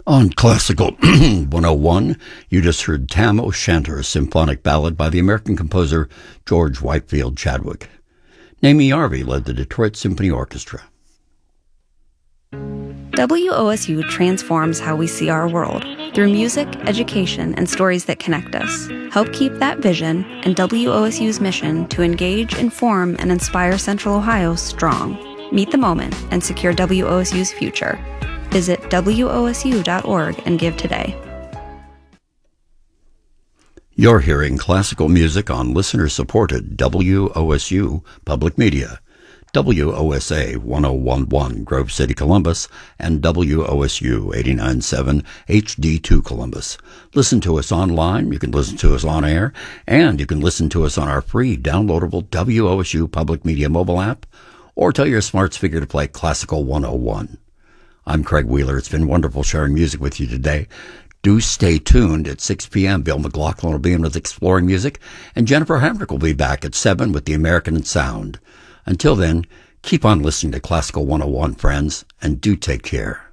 On Classical 101, you just heard Tam O'Shanter, a symphonic ballad by the American composer George Whitefield Chadwick. Naomi Yarvey led the Detroit Symphony Orchestra. WOSU transforms how we see our world through music, education, and stories that connect us. Help keep that vision and WOSU's mission to engage, inform, and inspire Central Ohio strong. Meet the moment and secure WOSU's future. Visit WOSU.org and give today. You're hearing classical music on listener-supported WOSU Public Media, WOSA 1011 Grove City, Columbus, and WOSU 89.7 HD2 Columbus. Listen to us online, you can listen to us on air, and you can listen to us on our free downloadable WOSU Public Media mobile app, or tell your smart speaker to play Classical 101. I'm Craig Wheeler. It's been wonderful sharing music with you today. Do stay tuned at 6 p.m. Bill McLaughlin will be in with Exploring Music, and Jennifer Hamrick will be back at 7 with The American Sound. Until then, keep on listening to Classical 101, friends, and do take care.